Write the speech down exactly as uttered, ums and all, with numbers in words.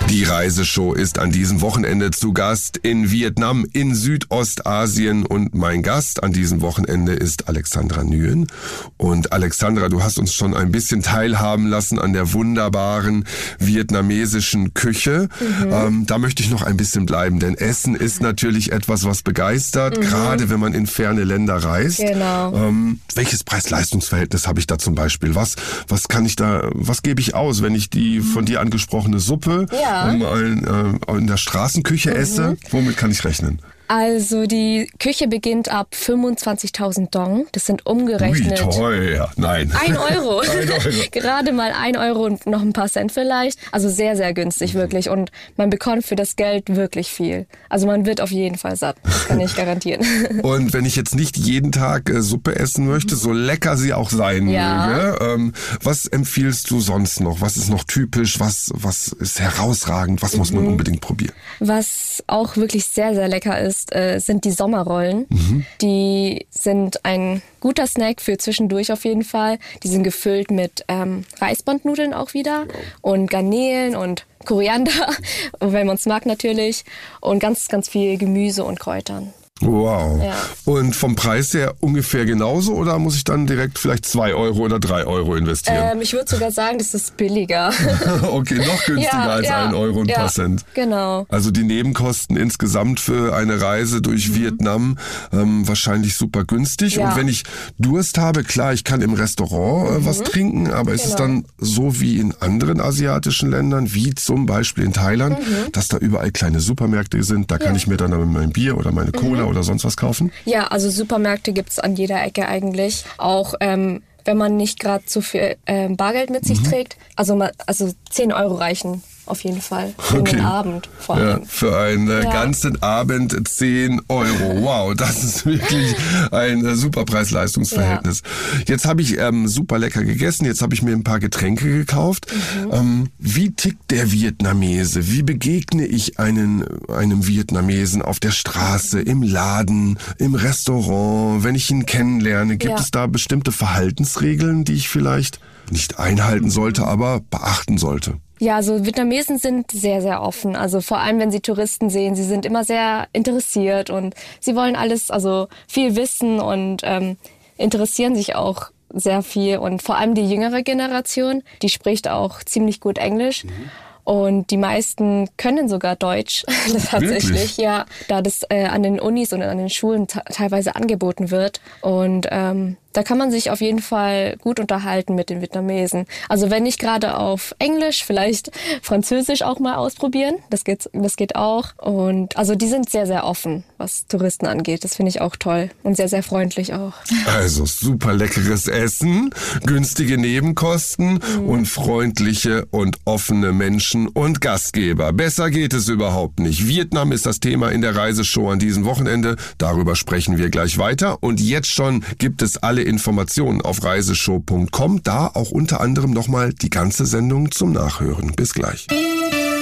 Die Reiseshow ist an diesem Wochenende zu Gast in Vietnam, in Südostasien, und mein Gast an diesem Wochenende ist Alexandra Nguyen. Und Alexandra, du hast uns schon ein bisschen teilhaben lassen an der wunderbaren vietnamesischen Küche. Mhm. Ähm, da möchte ich noch ein bisschen bleiben, denn Essen ist natürlich etwas, was begeistert, mhm. gerade wenn man in ferne Länder reist. Genau. Ähm, welches Preis-Leistungs-Verhältnis habe ich da zum Beispiel? Was, was kann ich da, was gebe ich aus, wenn ich die von dir angesprochene Suppe ja. um ein, äh, in der Straßenküche mhm. esse? Womit kann ich rechnen? Also die Küche beginnt ab fünfundzwanzigtausend Dong. Das sind umgerechnet... Ui, teuer. Nein. Ein Euro. ein Euro. Gerade mal ein Euro und noch ein paar Cent vielleicht. Also sehr, sehr günstig wirklich. Und man bekommt für das Geld wirklich viel. Also man wird auf jeden Fall satt. Das kann ich garantieren. Und wenn ich jetzt nicht jeden Tag äh, Suppe essen möchte, so lecker sie auch sein ja. möge, ähm, was empfiehlst du sonst noch? Was ist noch typisch? Was, was ist herausragend? Was mhm. muss man unbedingt probieren? Was auch wirklich sehr, sehr lecker ist, sind die Sommerrollen. Mhm. Die sind ein guter Snack für zwischendurch auf jeden Fall. Die sind gefüllt mit ähm, Reisbandnudeln auch wieder und Garnelen und Koriander, wenn man es mag natürlich, und ganz, ganz viel Gemüse und Kräutern. Wow. Ja. Und vom Preis her ungefähr genauso, oder muss ich dann direkt vielleicht zwei Euro oder drei Euro investieren? Ähm, ich würde sogar sagen, das ist billiger. Okay, noch günstiger ja, als ja, ein Euro und ein ja, paar Cent. Genau. Also die Nebenkosten insgesamt für eine Reise durch mhm. Vietnam ähm, wahrscheinlich super günstig. Ja. Und wenn ich Durst habe, klar, ich kann im Restaurant äh, mhm. was trinken, aber genau. ist es dann so wie in anderen asiatischen Ländern, wie zum Beispiel in Thailand, mhm. dass da überall kleine Supermärkte sind, da kann ja. ich mir dann mein Bier oder meine Cola mhm. oder sonst was kaufen? Ja, also Supermärkte gibt's an jeder Ecke eigentlich. Auch ähm, wenn man nicht gerade zu viel ähm, Bargeld mit sich mhm. trägt. Also, also zehn Euro reichen auf jeden Fall für okay. den Abend vor allem. Ja, für einen ja. ganzen Abend zehn Euro. Wow, das ist wirklich ein äh, super Preis-Leistungs-Verhältnis. Ja. Jetzt habe ich ähm, super lecker gegessen, jetzt habe ich mir ein paar Getränke gekauft. Mhm. Ähm, wie tickt der Vietnamese? Wie begegne ich einen, einem Vietnamesen auf der Straße, im Laden, im Restaurant, wenn ich ihn kennenlerne? Gibt ja. es da bestimmte Verhaltensregeln, die ich vielleicht nicht einhalten sollte, aber beachten sollte? Ja, also Vietnamesen sind sehr, sehr offen. Also vor allem, wenn sie Touristen sehen, sie sind immer sehr interessiert und sie wollen alles, also viel wissen und ähm, interessieren sich auch sehr viel. Und vor allem die jüngere Generation, die spricht auch ziemlich gut Englisch. Mhm. Und die meisten können sogar Deutsch, tatsächlich, Wirklich? ja, da das äh, an den Unis und an den Schulen t- teilweise angeboten wird. Und ähm, da kann man sich auf jeden Fall gut unterhalten mit den Vietnamesen. Also wenn nicht gerade auf Englisch, vielleicht Französisch auch mal ausprobieren. Das geht, das geht auch. Und also die sind sehr, sehr offen, was Touristen angeht. Das finde ich auch toll und sehr, sehr freundlich auch. Also super leckeres Essen, günstige Nebenkosten mhm. und freundliche und offene Menschen und Gastgeber. Besser geht es überhaupt nicht. Vietnam ist das Thema in der Reiseshow an diesem Wochenende. Darüber sprechen wir gleich weiter. Und jetzt schon gibt es alle Informationen auf reiseshow punkt com. Da auch unter anderem nochmal die ganze Sendung zum Nachhören. Bis gleich.